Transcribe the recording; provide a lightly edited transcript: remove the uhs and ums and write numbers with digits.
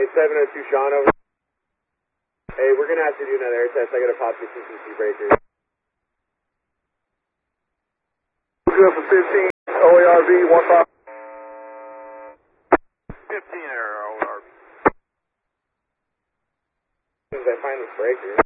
Hey, 702 Sean over. Hey, we're gonna have to do another air test. I gotta pop the CCC breaker. Good for 15, OARV, 15. 15 air OARV. As soon as I find this breaker.